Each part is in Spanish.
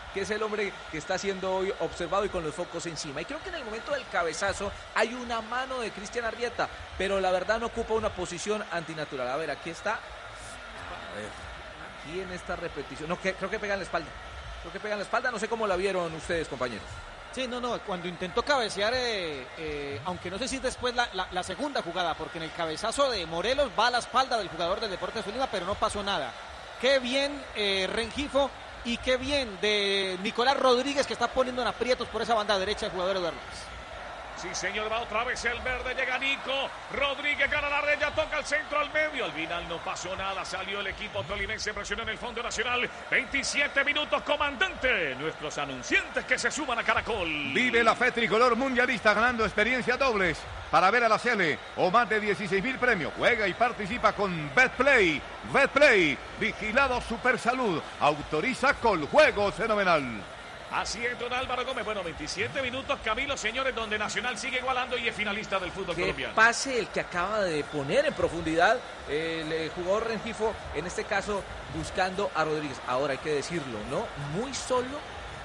que es el hombre que está siendo hoy observado y con los focos encima. Y creo que en el momento del cabezazo hay una mano de Cristian Arrieta, pero la verdad no ocupa una posición antinatural. A ver, aquí está. A ver, aquí en esta repetición. No, creo que pega en la espalda. Creo que pega en la espalda. No sé cómo la vieron ustedes, compañeros. Sí, no, cuando intentó cabecear, aunque no sé si después la segunda jugada, porque en el cabezazo de Morelos va a la espalda del jugador del Deportes Tolima, pero no pasó nada. Qué bien Rengifo y qué bien de Nicolás Rodríguez, que está poniendo en aprietos por esa banda derecha el jugador Eduardo López. Sí, señor, va otra vez el verde, llega Nico Rodríguez, gana la red, ya toca el centro al medio, al final no pasó nada, salió el equipo tolimense, presionó en el fondo nacional, 27 minutos, comandante, nuestros anunciantes que se suman a Caracol. Vive la fe tricolor mundialista ganando experiencia dobles para ver a la Sele o más de 16.000 premios. Juega y participa con Betplay. Betplay, vigilado Supersalud, autoriza con juego fenomenal. Así es, don Álvaro Gómez. Bueno, 27 minutos, Camilo, señores, donde Nacional sigue igualando y es finalista del fútbol colombiano. Pase el que acaba de poner en profundidad el jugador Rengifo, en este caso buscando a Rodríguez. Ahora hay que decirlo, ¿no? Muy solo.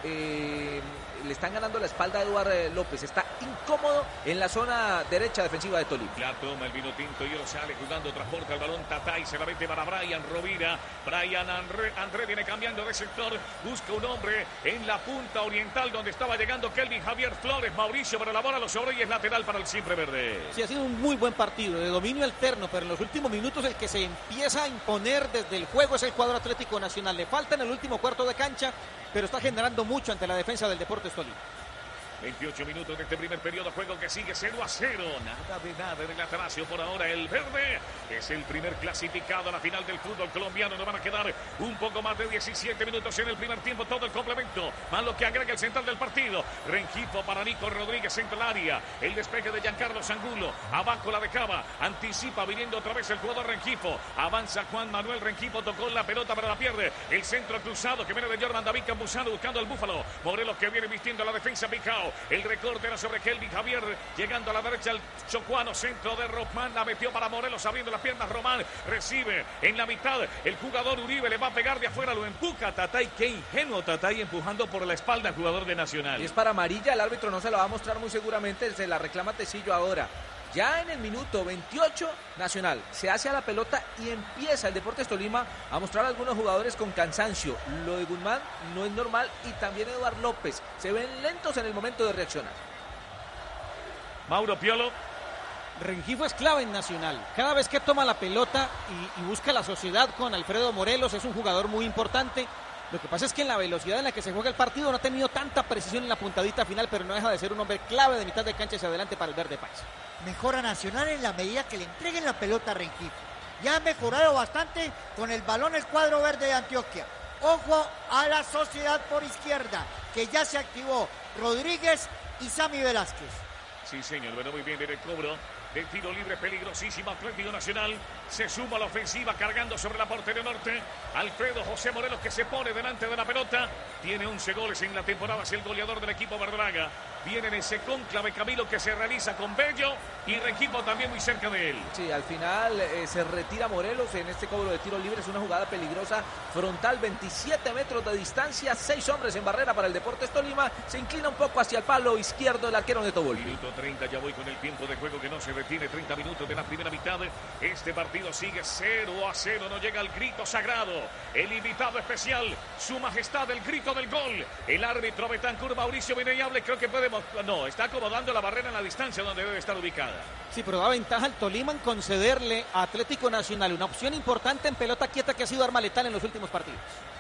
Le están ganando la espalda a Eduardo López. Está incómodo en la zona derecha defensiva de Tolima. La toma el vino tinto y lo sale jugando, transporta el balón Tatay, se la mete para Brian Rovira. Brian André viene cambiando de sector, busca un hombre en la punta oriental donde estaba llegando Kelvin Javier Flores. Mauricio, pero la bola lo sobre y es lateral para el siempre verde. Sí, ha sido un muy buen partido de dominio alterno, pero en los últimos minutos el que se empieza a imponer desde el juego es el cuadro Atlético Nacional. Le falta en el último cuarto de cancha, pero está generando mucho ante la defensa del Deportes Tolima. 28 minutos de este primer periodo, juego que sigue 0-0, nada en el Atanasio por ahora. El verde es el primer clasificado a la final del fútbol colombiano. Nos van a quedar un poco más de 17 minutos en el primer tiempo, todo el complemento, más lo que agrega el central del partido. Rengifo para Nico Rodríguez en el área, el despeje de Giancarlo Angulo, abajo la dejaba, anticipa viniendo otra vez el jugador Rengifo, avanza Juan Manuel Rengifo, tocó la pelota pero la pierde, el centro cruzado que viene de Jordan David Campuzano buscando al Búfalo, Morelos que viene vistiendo la defensa Picao. El recorte era sobre Kelvin Javier, llegando a la derecha el chocuano, centro de Román, la metió para Morelos, abriendo las piernas Román, recibe en la mitad, el jugador Uribe le va a pegar de afuera, lo empuja Tatay, qué ingenuo Tatay empujando por la espalda al jugador de Nacional. Y es para amarilla, el árbitro no se la va a mostrar muy seguramente, se la reclama Tecillo ahora. Ya en el minuto 28, Nacional se hace a la pelota y empieza el Deportes Tolima a mostrar a algunos jugadores con cansancio. Lo de Guzmán no es normal y también Eduardo López. Se ven lentos en el momento de reaccionar. Mauro Piolo. Rengifo es clave en Nacional. Cada vez que toma la pelota y busca la sociedad con Alfredo Morelos, es un jugador muy importante. Lo que pasa es que en la velocidad en la que se juega el partido no ha tenido tanta precisión en la puntadita final, pero no deja de ser un hombre clave de mitad de cancha hacia adelante para el verde país. Mejora Nacional en la medida que le entreguen la pelota a Rengifo. Ya ha mejorado bastante con el balón el cuadro verde de Antioquia. Ojo a la sociedad por izquierda, que ya se activó Rodríguez y Sammy Velázquez. Sí, señor, bueno, muy bien en el cobro de tiro libre peligrosísimo. Atlético Nacional se suma a la ofensiva cargando sobre la portería norte. Alfredo José Morelos que se pone delante de la pelota. Tiene 11 goles en la temporada, es el goleador del equipo verdolaga. Viene en ese cónclave Camilo que se realiza con Bello y Rengifo también muy cerca de él. Sí, al final se retira Morelos en este cobro de tiro libre. Es una jugada peligrosa, frontal, 27 metros de distancia, 6 hombres en barrera para el Deportes Tolima. Se inclina un poco hacia el palo izquierdo el arquero Neto Volpi. Minuto 30, ya voy con el tiempo de juego que no se retiene, 30 minutos de la primera mitad. Este partido sigue 0-0, no llega el grito sagrado. El invitado especial, su majestad, el grito del gol. El árbitro Betancur Mauricio Vineyable, creo que puede... No, está acomodando la barrera en la distancia donde debe estar ubicada. Sí, pero da ventaja al Tolima en concederle a Atlético Nacional una opción importante en pelota quieta que ha sido arma letal en los últimos partidos.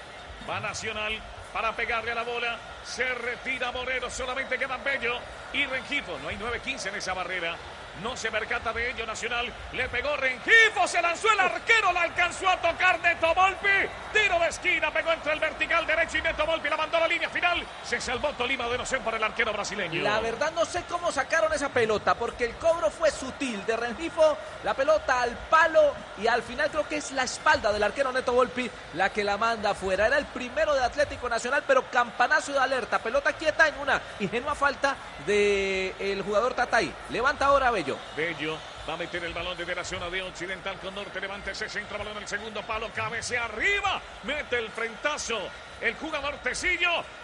Va Nacional para pegarle a la bola. Se retira Moreno, solamente quedan Bello y Rengifo. No hay 9-15 en esa barrera. No se percata de ello Nacional. Le pegó Rengifo, se lanzó el arquero, la alcanzó a tocar Neto Volpi. Tiro de esquina, pegó entre el vertical derecho y Neto Volpi la mandó a la línea final. Se salvó Tolima de no ser por el arquero brasileño. La verdad no sé cómo sacaron esa pelota, porque el cobro fue sutil de Rengifo, la pelota al palo y al final creo que es la espalda del arquero Neto Volpi la que la manda afuera. Era el primero de Atlético Nacional, pero campanazo de alerta, pelota quieta en una ingenua falta del jugador Tatay. Levanta ahora Bello. Bello va a meter el balón desde la zona de occidental con norte, levanta ese centro, balón en el segundo palo, cabecea arriba, mete el frentazo, el jugador Tecillo.